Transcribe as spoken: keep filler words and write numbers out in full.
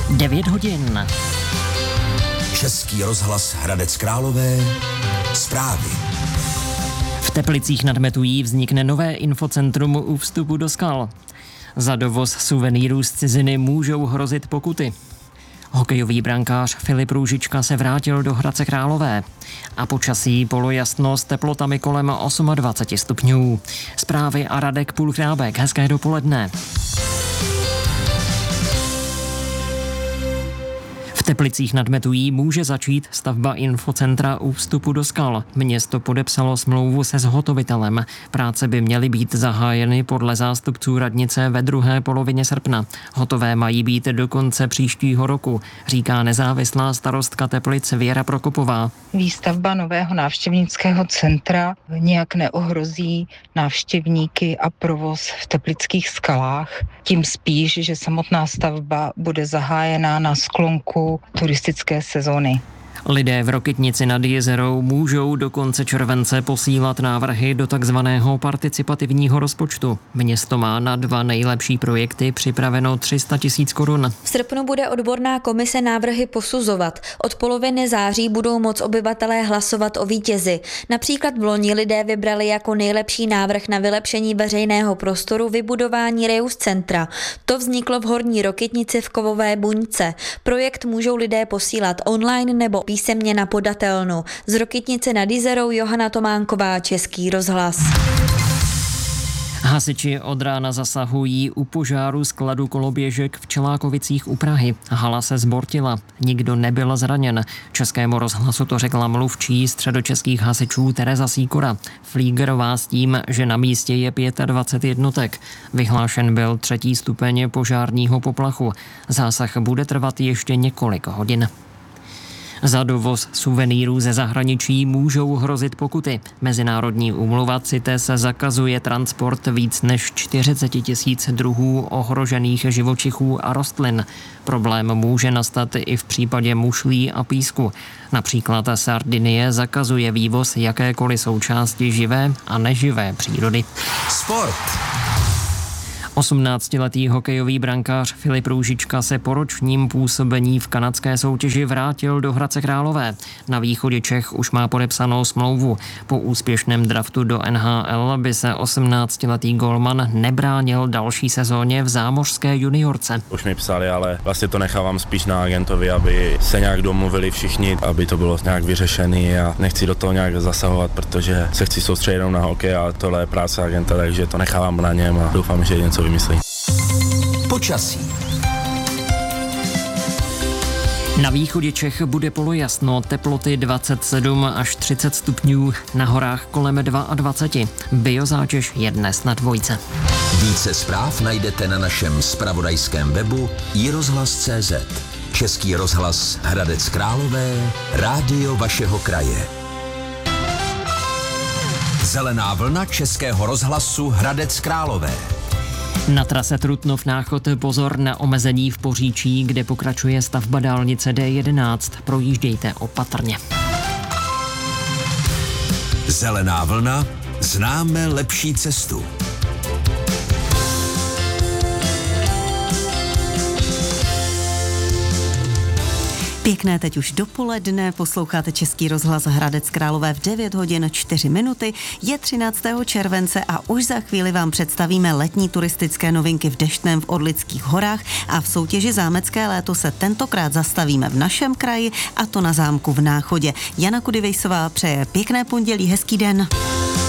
devět hodin. Český rozhlas Hradec Králové. Zprávy. V Teplicích nad Metují vznikne nové infocentrum u vstupu do skal. Za dovoz suvenýrů z ciziny můžou hrozit pokuty. Hokejový brankář Filip Růžička se vrátil do Hradce Králové. A počasí polojasno s teplotami kolem dvacet osm stupňů. Zprávy a Radek Půlchrábek. Hezké dopoledne. V Teplicích nad Metují může začít stavba infocentra u vstupu do skal. Město podepsalo smlouvu se zhotovitelem. Práce by měly být zahájeny podle zástupců radnice ve druhé polovině srpna. Hotové mají být do konce příštího roku, říká nezávislá starostka Teplic Věra Prokopová. Výstavba nového návštěvnického centra nijak neohrozí návštěvníky a provoz v teplických skalách. Tím spíš, že samotná stavba bude zahájena na sklonku turistické sezóny. Lidé v Rokytnici nad Jizerou můžou do konce července posílat návrhy do takzvaného participativního rozpočtu. Město má na dva nejlepší projekty připraveno tři sta tisíc korun. V srpnu bude odborná komise návrhy posuzovat. Od poloviny září budou moc obyvatelé hlasovat o vítězi. Například v loni lidé vybrali jako nejlepší návrh na vylepšení veřejného prostoru vybudování Reus centra. To vzniklo v Horní Rokytnici v Kovové buňce. Projekt můžou lidé posílat online nebo písemně na podatelnu. Z Rokytnice nad Jizerou Johana Tománková, Český rozhlas. Hasiči od rána zasahují u požáru skladu koloběžek v Čelákovicích u Prahy. Hala se zbortila, nikdo nebyl zraněn. Českému rozhlasu to řekla mluvčí středočeských hasičů Tereza Sýkora. Flígerová s tím, že na místě je dvacet pět jednotek. Vyhlášen byl třetí stupeň požárního poplachu. Zásah bude trvat ještě několik hodin. Za dovoz suvenýrů ze zahraničí můžou hrozit pokuty. Mezinárodní úmluva CITES zakazuje transport víc než čtyřicet tisíc druhů ohrožených živočichů a rostlin. Problém může nastat i v případě mušlí a písku. Například Sardinie zakazuje vývoz jakékoliv součásti živé a neživé přírody. Sport. osmnáctiletý hokejový brankář Filip Růžička se po ročním působení v kanadské soutěži vrátil do Hradce Králové. Na východě Čech už má podepsanou smlouvu. Po úspěšném draftu do N H L by se osmnáctiletý golman nebránil další sezóně v zámořské juniorce. Už mi psali, ale vlastně to nechávám spíš na agentovi, aby se nějak domluvili všichni, aby to bylo nějak vyřešené a nechci do toho nějak zasahovat, protože se chci soustředit jenom na hokej a tohle je práce agenta, takže to nechávám na něm a doufám, že něco vymyslí. Počasí. Na východě Čech bude polojasno, teploty dvacet sedm až třicet stupňů, na horách kolem dvacet dva. Biozátěž je dnes na dvojce. Více zpráv najdete na našem zpravodajském webu i rozhlas tečka cé zet. Český rozhlas Hradec Králové, rádio vašeho kraje. Zelená vlna Českého rozhlasu Hradec Králové. Na trase Trutnov Náchod pozor na omezení v Poříčí, kde pokračuje stavba dálnice D jedenáct. Projíždějte opatrně. Zelená vlna, známe lepší cestu. Pěkné teď už dopoledne, posloucháte Český rozhlas Hradec Králové v devět hodin čtyři minuty. Je třináctého července a už za chvíli vám představíme letní turistické novinky v Deštném v Orlických horách a v soutěži Zámecké léto se tentokrát zastavíme v našem kraji, a to na zámku v Náchodě. Jana Kudivejsová přeje pěkné pondělí, hezký den.